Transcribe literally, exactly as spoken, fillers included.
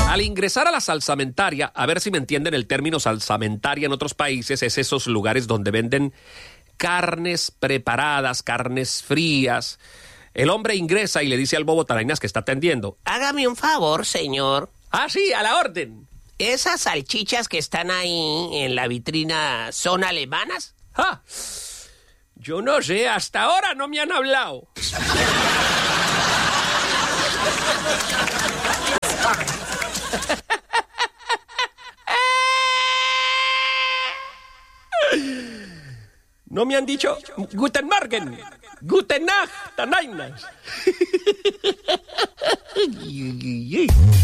Al ingresar a la salsamentaria, a ver si me entienden el término salsamentaria en otros países, es esos lugares donde venden carnes preparadas, carnes frías. El hombre ingresa y le dice al bobo tarainas que está atendiendo: Hágame un favor, señor. Ah, sí, a la orden. ¿Esas salchichas que están ahí en la vitrina son alemanas? Ah, yo no sé, hasta ahora no me han hablado. No me han dicho Guten Morgen, Guten Nacht, Tanainas.